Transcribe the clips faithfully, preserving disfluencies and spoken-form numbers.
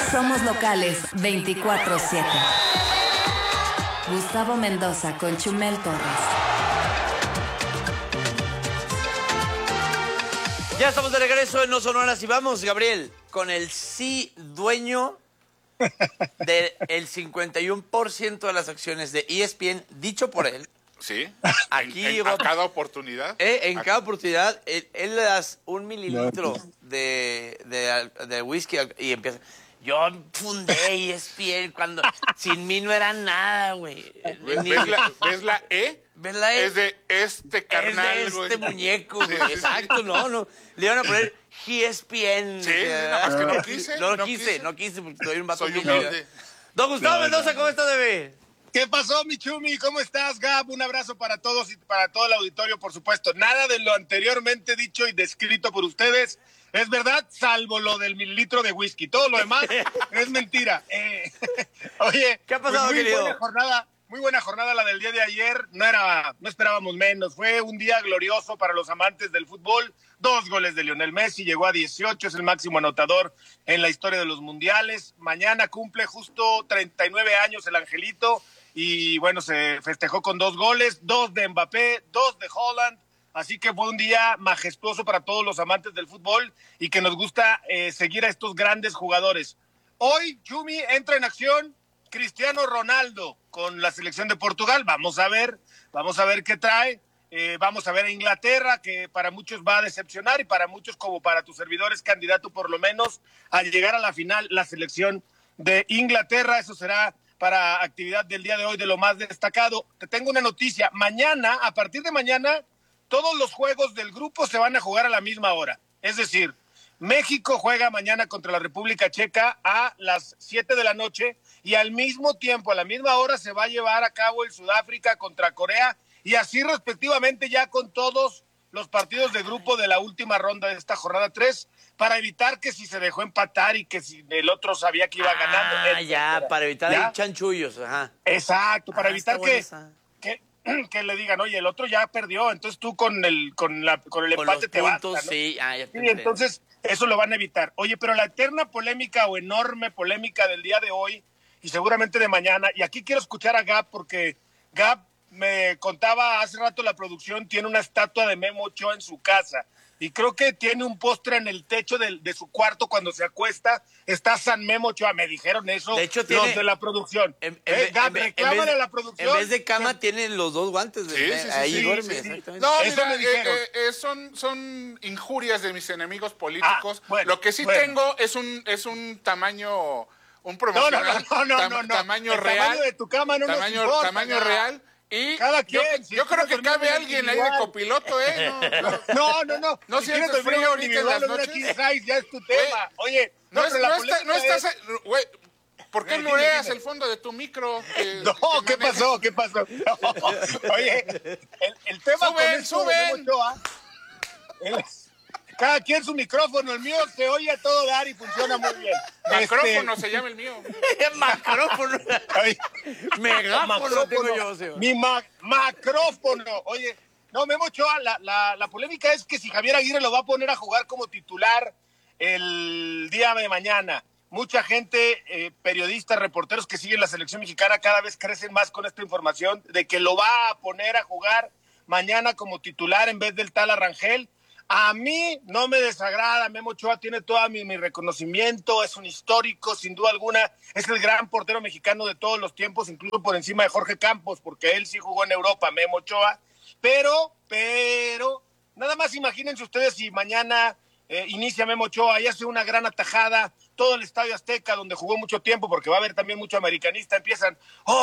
Somos locales veinticuatro siete. Gustavo Mendoza con Chumel Torres. Ya estamos de regreso en No Sonoras y vamos, Gabriel, con el sí dueño del cincuenta y uno por ciento de las acciones de E S P N, dicho por él. Sí, Aquí en, en, llegó, a cada oportunidad. Eh, en a... cada oportunidad, él, él le das un mililitro de, de, de whisky y empieza... Yo fundé E S P N cuando sin mí no era nada, güey. ¿Ves, ¿Ves, la, ¿Ves la E? ¿Ves la E? Es de este carnal, Es de este güey. muñeco, güey. Sí, sí, Exacto, sí. no, no. Le iban a poner E S P N. Sí, sí, nada más que no quise. No, no quise, quise, no quise porque soy un vato Soy humilde. humilde. Don Gustavo No, Mendoza, no. ¿cómo está, bebé? ¿Qué pasó, mi Chumi? ¿Cómo estás, Gab? Un abrazo para todos y para todo el auditorio, por supuesto. Nada de lo anteriormente dicho y descrito por ustedes es verdad, salvo lo del mililitro de whisky. Todo lo demás es mentira. Eh, oye, ¿qué ha pasado, pues muy querido? buena jornada, muy buena jornada la del día de ayer. No era, no esperábamos menos. Fue un día glorioso para los amantes del fútbol. Dos goles de Lionel Messi, llegó a dieciocho, es el máximo anotador en la historia de los mundiales. Mañana cumple justo treinta y nueve años el angelito. Y bueno, se festejó con dos goles, dos de Mbappé, dos de Haaland. Así que fue un día majestuoso para todos los amantes del fútbol y que nos gusta eh, seguir a estos grandes jugadores. Hoy, Chumi, entra en acción Cristiano Ronaldo con la selección de Portugal. Vamos a ver, vamos a ver qué trae. Eh, vamos a ver a Inglaterra, que para muchos va a decepcionar y para muchos, como para tus servidores, candidato por lo menos a llegar a la final, la selección de Inglaterra. Eso será para actividad del día de hoy de lo más destacado. Te tengo una noticia. Mañana, a partir de mañana, todos los juegos del grupo se van a jugar a la misma hora. Es decir, México juega mañana contra la República Checa a las siete de la noche y al mismo tiempo, a la misma hora, se va a llevar a cabo el Sudáfrica contra Corea y así respectivamente ya con todos los partidos de grupo de la última ronda de esta jornada tres, para evitar que si se dejó empatar y que si el otro sabía que iba ah, ganando. Ah, ya, para evitar ¿Ya? ahí chanchullos, ajá. Exacto, para ah, evitar que, que, que le digan, oye, el otro ya perdió, entonces tú con el con la con el Con empate los te puntos, basta, ¿no? sí. Ah, ya te Sí, entiendo. entonces eso lo van a evitar. Oye, pero la eterna polémica o enorme polémica del día de hoy y seguramente de mañana, y aquí quiero escuchar a Gab porque Gab me contaba hace rato, la producción tiene una estatua de Memo Ochoa en su casa y creo que tiene un postre en el techo de, de su cuarto cuando se acuesta, está San Memo Ochoa, me dijeron eso De hecho, tiene, los de la producción. En, eh, en, Gab, en, reclámale en vez, a la producción. En vez de cama que... tienen los dos guantes. De, sí, sí, sí, ahí sí, duerme, sí, sí. exactamente. No, Eso mira, me dijeron. eh, eh, son, son injurias de mis enemigos políticos. Ah, bueno, Lo que sí bueno. tengo es un, es un tamaño, un No, no, promocional. no, no, tam, no, no. Tamaño el real. tamaño de tu cama no tamaño, nos importa, tamaño ya. real. Y Cada quien, yo, si yo creo que quieres cabe dormir alguien ahí de individual. copiloto, ¿eh? No, no. No, no, no. ¿No si sientes quieres dormir frío ahorita en individual las o en una noches? king size, ya es tu tema. Oye, No, no, es- pero la no está- no polémica estás... es- Güey, ¿por qué Eh, no dime, leas dime. el fondo de tu micro? Que- No, que ¿qué manejas? pasó? ¿Qué pasó? No. Oye, el, el tema Suben, con esto de Memo suben. Ochoa, el- cada quien su micrófono, el mío se oye a todo dar y funciona muy bien. Macrófono Este, se llama el mío. Macrófono. oye, Megáfono tengo yo, sí. Mi ma- macrófono. Oye, no, Memo Ochoa, la, la, la polémica es que si Javier Aguirre lo va a poner a jugar como titular el día de mañana. Mucha gente, eh, periodistas, reporteros que siguen la selección mexicana cada vez crecen más con esta información de que lo va a poner a jugar mañana como titular en vez del tal Arrangel. A mí no me desagrada, Memo Ochoa tiene todo mi, mi reconocimiento, es un histórico, sin duda alguna, es el gran portero mexicano de todos los tiempos, incluso por encima de Jorge Campos, porque él sí jugó en Europa, Memo Ochoa, pero, pero, nada más imagínense ustedes si mañana eh, inicia Memo Ochoa y hace una gran atajada, todo el Estadio Azteca, donde jugó mucho tiempo, porque va a haber también mucho americanista, empiezan,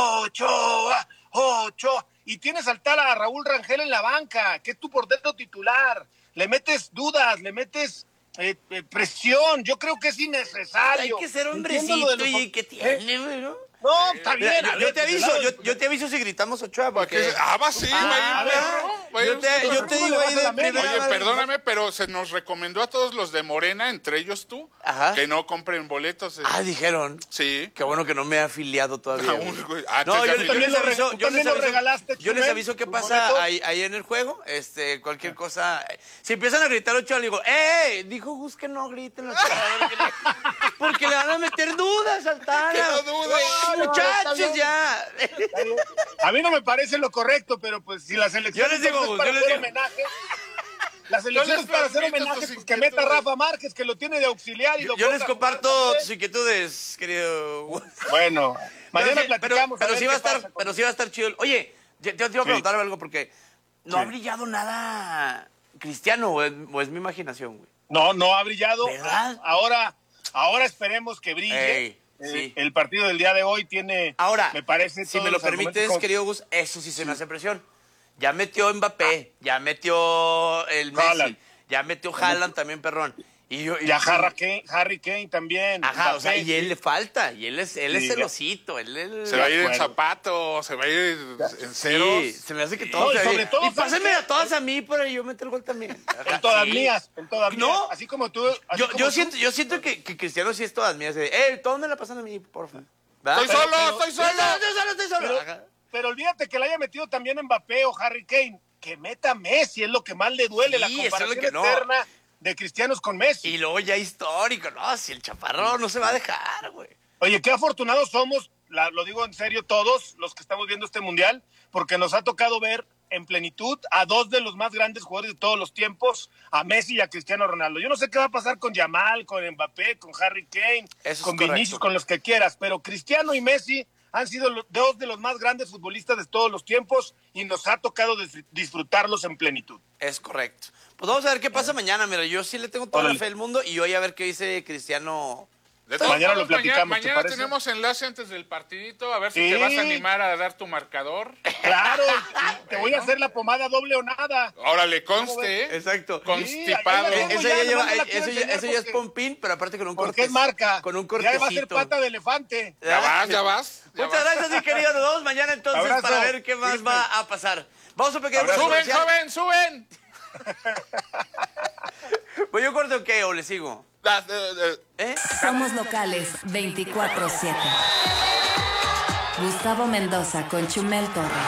Ochoa, Ochoa, y tienes al tal a Raúl Rangel en la banca, que es tu portero titular, le metes dudas, le metes eh, eh, presión, yo creo que es innecesario. Hay que ser Entiendo lo hombrecito de los- y que tiene, güey, ¿no? No, está Mira, bien. yo, a yo ver, te del aviso, lado yo, del- yo te aviso si gritamos Ochoa, porque... Porque- Ah, va, sí, Ah, va a ir un a ver, perro, va a ir yo un te, perro. yo te digo ahí de Oye, primera Oye, mano. perdóname, pero se nos recomendó a todos los de Morena, entre ellos tú, Ajá. que no compren boletos. eh. Ah, dijeron. Sí. Qué bueno que no me he afiliado todavía. Aún, güey. güey. Ah, No, te yo, afiliaste. yo les Tú aviso, también yo les lo aviso, regalaste, yo les Chumel, aviso qué tus pasa boletos. ahí, ahí en el juego. Este, cualquier cosa. Si empiezan a gritar Ochoa, le digo, ¡eh! Dijo Gus que no griten los jugadores. porque le van a meter dudas al Tana. Que no dude. No, Muchachos, no, ya. A mí no me parece lo correcto, pero pues si la selección Yo les digo, es para yo les hacer digo. homenaje, la selección les es para hacer permito homenaje, tus pues que meta a inquietudes. Rafa Márquez, que lo tiene de auxiliar y Yo, lo yo les ponga a comparto jugar, tus inquietudes, querido. Bueno, mañana Pero sí- platicamos. Pero, pero ver sí va a qué estar, pasa con- pero sí va a estar chido. Oye, te, te iba a preguntar algo porque no Sí. ha brillado nada Cristiano, o es, o es mi imaginación, güey. No, no ha brillado. ¿Verdad? Ahora, ahora esperemos que brille. Ey, Eh, sí. El partido del día de hoy tiene, Ahora, me parece, si todos me lo los argumentos permites, como- querido Gus, eso sí se me hace presión. Ya metió Mbappé, ya metió el Messi, Haaland. ya metió Haaland también, perrón. Y yo, y- Ya Harry Kane, Harry Kane también. Ajá, o sea, Mbappé. y él le falta, y él es, él Sí, es ya. celosito, él, él- Se va a ir en acuerdo. zapatos, se va a ir en ceros. Sí, se me hace que No, todos. y sobre todo, y ¿sabes pásenme qué? a todas a mí para yo meter el gol también. En todas Sí. mías, en todas mías. No. Así como tú. así Yo, como yo tú. siento, yo siento que, que Cristiano sí es todas mías. de, Eh, todos me la pasan a mí, porfa. ¿verdad? ¡Estoy solo, pero- estoy Estoy solo! solo, estoy solo, estoy solo. Pero, Ajá. pero olvídate que le haya metido también Mbappé o Harry Kane. Que meta a Messi es lo que más le duele, Sí, la eso es lo comparación que no. eterna de cristianos con Messi. Y luego ya histórico, ¿no? Si el chaparro no se va a dejar, güey. Oye, qué afortunados somos, la- lo digo en serio, todos los que estamos viendo este mundial, porque nos ha tocado ver en plenitud a dos de los más grandes jugadores de todos los tiempos, a Messi y a Cristiano Ronaldo. Yo no sé qué va a pasar con Yamal, con Mbappé, con Harry Kane, Eso es con correcto. Vinicius, con los que quieras, pero Cristiano y Messi han sido lo- dos de los más grandes futbolistas de todos los tiempos y nos ha tocado dis- disfrutarlos en plenitud. Es correcto. Pues vamos a ver qué pasa mañana. Mira, yo sí le tengo toda la Órale. fe del mundo y hoy a ver qué dice Cristiano. De todos Mañana lo modos, mañana, platicamos, ¿te mañana parece? tenemos enlace antes del partidito, a ver si Sí. te vas a animar a dar tu marcador. Claro, y te voy a hacer la pomada doble o nada. Órale, conste, ¿eh? Exacto. Constipado. Sí, ahí la tengo. Eso ya, ya, lleva, nomás me la eso quiero ya, enseñar eso ya es porque- pompín, pero aparte con un Porque corte. es marca. Con un Ya cortecito. va a ser pata de elefante. Ya vas, ya vas. ya Muchas vas. gracias, mi querido. Nos vemos mañana entonces Abrazo. para ver qué más Cuídate. va a pasar. Vamos a un pequeño Abrazo. corte ¡Suben, comercial. joven, suben! ¿Pues yo corte o qué? ¿O le sigo? Ah, eh, eh, ¿Eh? Somos locales veinticuatro siete. Gustavo Mendoza con Chumel Torres.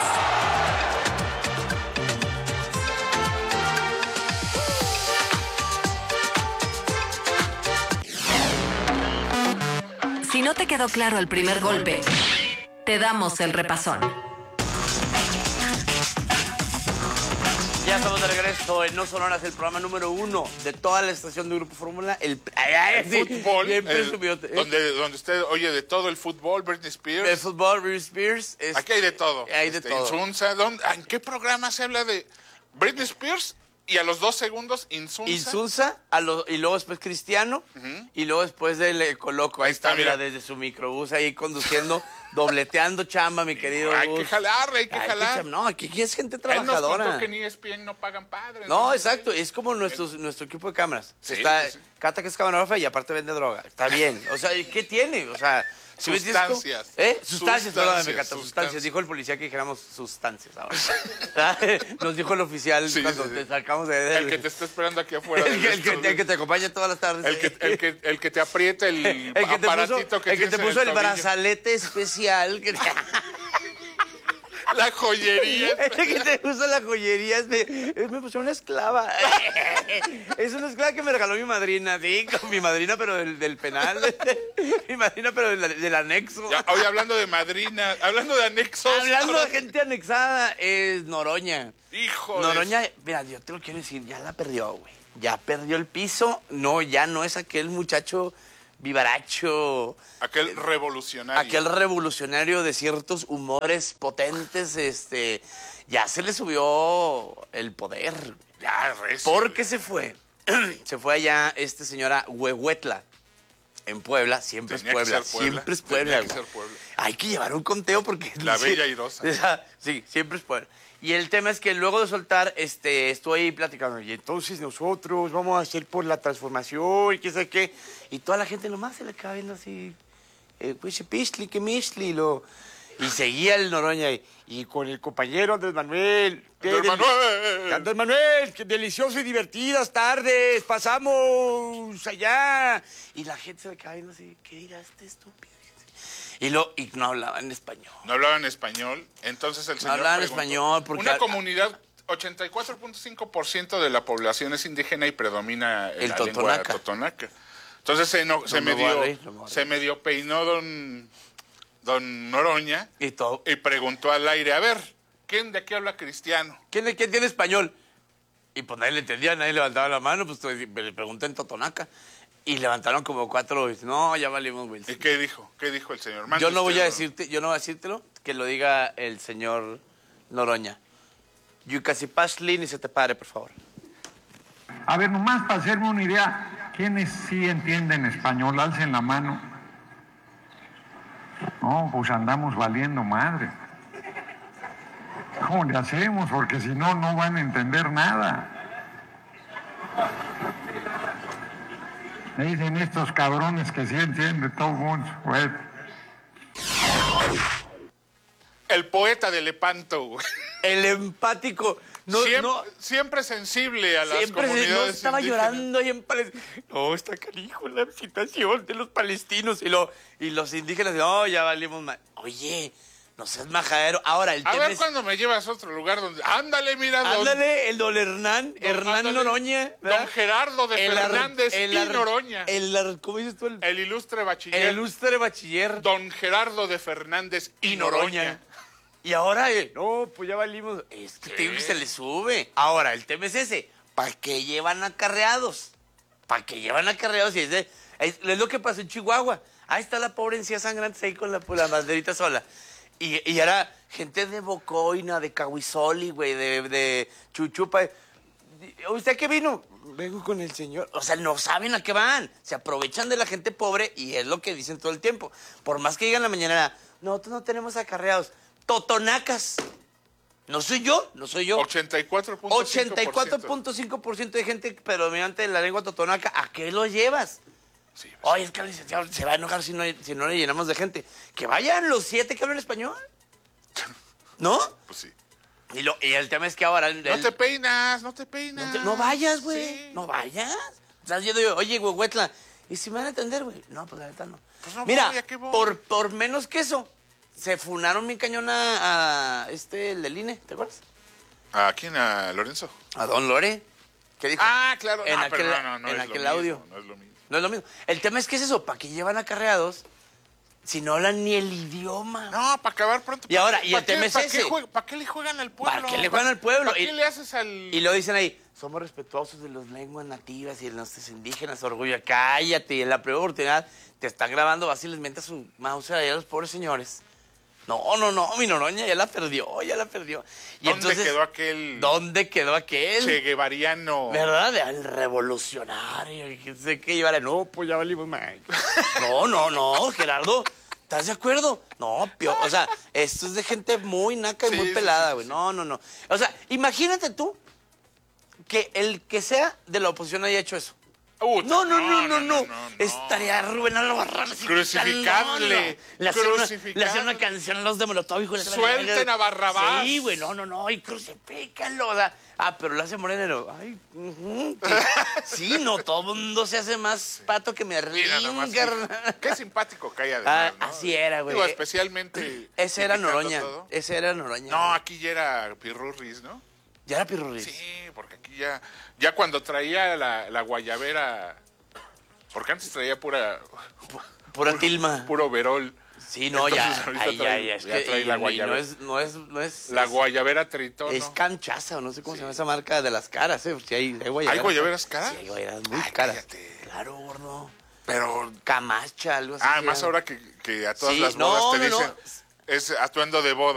Si no te quedó claro el primer golpe, te damos el repasón. Ya estamos de regreso en No Sonoras, el programa número uno de toda la estación de Grupo Fórmula. El ay, ay, sí, fútbol, bien el- presumiote, ¿eh? donde, donde usted oye de todo el fútbol, Britney Spears. El fútbol, Britney Spears. es- Aquí hay de todo. Hay de Este, todo. Insunza, ¿dónde- ¿en qué programa se habla de Britney Spears? Y a los dos segundos, Insunza. Insulsa, a lo- y luego después Cristiano, y luego después del eh, Coloco. Ahí está, mira, desde su microbús ahí conduciendo, dobleteando chamba, mi querido Hay Gus. que jalar, hay que Hay que jalar. cham- no, aquí, aquí es gente Él nos trabajadora. contó que en E S P N no pagan padres. No, exacto, es como nuestro, nuestro equipo de cámaras. Sí, está sí. Cata, que es camarógrafa, y aparte vende droga. Está bien. O sea, ¿qué tiene? O sea, si me entiendes cómo- Sustancias. ¿Eh? Sustancias, perdón, me Sustancias, encanta. sustancias. Sustancias. Dijo el policía que dijéramos sustancias ahora. Nos dijo el oficial Sí, cuando sí, sí. te sacamos de... El que te está esperando aquí afuera. el del que, el que- estudio. el que te acompaña todas las tardes. El que, el que, el que te aprieta el, El que te puso, aparatito que el, que te tienes en puso el tobillo. brazalete especial. Que, La joyería. el que te puso la joyería. Es de, es- me puso una esclava. Es una esclava que me regaló mi madrina. Sí, con mi madrina, pero del, del penal. Mi madrina, pero del, del anexo. Ya, hoy hablando de madrina, hablando de anexos. Hablando de ahora- gente anexada, es Noroña. Hijo de- Noroña, mira, yo te lo quiero decir, ya la perdió, güey. Ya perdió el piso. No, ya no es aquel muchacho vivaracho, Aquel revolucionario. aquel revolucionario de ciertos humores potentes, este, ya se le subió el poder. Ya, recio. ¿Por qué se fue? Se fue allá este señora Huehuetla, en Puebla, siempre Tenía es que Puebla, ser Puebla, siempre es tenía Puebla. que güey. ser Puebla. Hay que llevar un conteo porque... La sí, bella airosa. o sea, sí, siempre es Puebla. Y el tema es que luego de soltar, este, estoy ahí platicando, y entonces nosotros vamos a hacer por la transformación y qué sé qué. Y toda la gente nomás se le acaba viendo así, eh, pues pishli, que mishli, lo... Y seguía el Noroña y, y con el compañero Andrés Manuel. qué Andrés del- Manuel. Andrés Manuel, qué delicioso y divertidas tardes, pasamos allá. Y la gente se le acaba viendo así, ¿qué dirá este estúpido? Y, lo, y no hablaban en español. No hablaban español, entonces el señor hablaban preguntó, español porque- Una comunidad, ochenta y cuatro punto cinco por ciento de la población es indígena y predomina El la totonaca. lengua totonaca. Entonces se, no, se, me voy a medio, reír, no me voy a se reír. medio peinó don, don Noroña Y todo. y preguntó al aire, a ver, ¿quién de aquí habla cristiano? ¿Quién, quién tiene español? Y pues nadie le entendía, nadie levantaba la mano, pues le pregunté en Totonaca. Y levantaron como cuatro, y no, ya valimos, güey. ¿Y qué dijo? ¿Qué dijo el señor? Mande Yo no voy usted, a ¿no? decirte, yo no voy a decírtelo, que lo diga el señor Noroña. Yucasipashli, ni se te pare, por favor. A ver, nomás para hacerme una idea, ¿quiénes sí entienden español? Alcen la mano. No, pues andamos valiendo madre. ¿Cómo le hacemos? Porque si no, no van a entender nada. Me dicen estos cabrones que sí entienden todo el mundo. Bueno. El poeta de Lepanto, güey. El empático. No, siempre, no, siempre sensible a las siempre se- comunidades no estaba indígenas. llorando ahí en Palestina. No, está canijo la situación de los palestinos. Y, lo, y los indígenas, no, ya valimos mal. Oye, no seas majadero. Ahora, el A tema ver es... cuándo me llevas a otro lugar donde... Ándale, mira, don, Ándale, el don Hernán, don- Hernán ándale, Noroña. ¿verdad? Don Gerardo de El ar- Fernández el y ar- Noroña. El, ar- ¿cómo dices tú? El, El ilustre bachiller. el ilustre bachiller Don Gerardo de Fernández y y Noroña. Noroña. Y ahora, eh, no, pues ya valimos. Es que te digo que se le sube. Ahora, el tema es ese. ¿Para qué llevan acarreados? ¿Para qué llevan acarreados? Y es, de- es, es lo que pasó en Chihuahua. Ahí está la pobre encía sangrante ahí con la, con la banderita sola. Y, y ahora, gente de Bocoina, de Cahuizoli, güey, de, de Chuchupa. ¿Usted qué vino? Vengo con el señor. O sea, no saben a qué van. Se aprovechan de la gente pobre y es lo que dicen todo el tiempo. Por más que digan la mañana, nosotros no tenemos acarreados. Totonacas. No soy yo, no soy yo. ochenta y cuatro punto cinco por ciento. ochenta y cuatro punto cinco por ciento de gente predominante de la lengua totonaca. ¿A qué lo llevas? Sí, pues, Oye, es que el licenciado se va a enojar si no, si no le llenamos de gente. Que vayan los siete que hablan español. ¿No? pues sí. Y, lo, y el tema es que ahora... el- No te peinas, no te no, peinas. te- no vayas, güey. Sí. No vayas. O sea, yo digo, oye, güeyetla, ¿y si me van a atender, güey? No, pues la neta no. Pues no Mira, voy, ¿a qué voy? por, por menos que eso, se funaron mi cañón a, a este, el del I N E, ¿te acuerdas? ¿A quién? ¿A Lorenzo? A Don Lore. ¿Qué dijo? Ah, claro. En no, aquel, pero no, no, no en es aquel lo audio. mismo, no es lo mismo. No es lo mismo. El tema es que es eso, ¿para qué llevan acarreados si no hablan ni el idioma? No, para acabar pronto. Y ahora, y el tema es ¿Para ese. qué, jue- ¿Para qué le juegan al pueblo? ¿Para qué le juegan al pueblo? ¿Para Y- qué le haces al...? Y lo dicen ahí, somos respetuosos de las lenguas nativas y de nuestros indígenas, orgullo. Cállate, y en la primera oportunidad te están grabando, vas y les metes su mouse ahí a los pobres señores. No, no, no, mi Noroña ya la perdió, ya la perdió. Y ¿Dónde entonces, quedó aquel ¿Dónde quedó aquel? Che Guevariano? ¿Verdad? El revolucionario, y que sé qué llevará. No, pues ya valimos mal. No, no, no, Gerardo, ¿estás de acuerdo? No, pio, o sea, esto es de gente muy naca y Sí, muy sí, pelada, sí, güey. sí. No, no, no. O sea, imagínate tú que el que sea de la oposición haya hecho eso. Puta, No, no, no, no, no. no, no. Estaría Rubén Albarrán así Crucificable, gritando, no. Le hacían una, crucificable. le hacían una canción a los de Molotov, hijo de la- Suelten a Barrabás. Sí, güey, no, no, no, y crucifícalo. O sea, ah, pero lo hace Moreno. Ay, ujú, que- sí, no, todo el mundo se hace más pato que me Mira nomás, ringa. qué, qué simpático que hay Ah, además, ¿no? así era, güey. Digo, especialmente... Ese era criticando Noroña. todo. Ese era Noroña. No, aquí ya era Pirurris, ¿no? Ya era Pirurris. Sí, porque aquí ya... Ya cuando traía la, la guayabera... Porque antes traía pura... Pura puro- tilma. Puro verol. Sí, no, ya. Entonces, ahorita Ay, ya, trae- ya. Es ya que, trae y- la y guayabera. no es, no es, no es. La es- guayabera tritón, Es ¿no? canchaza, o no sé cómo se llama esa marca de las caras, ¿eh? Sí, hay, hay guayaberas. ¿Hay guayaberas caras? Sí, hay guayaberas muy Ay, caras. cállate. Claro, gordo. Pero... Camacha, algo así. Ah, se más llama. ahora que, que a todas Sí, las no, bodas te no, no. dicen... Es atuendo de boda.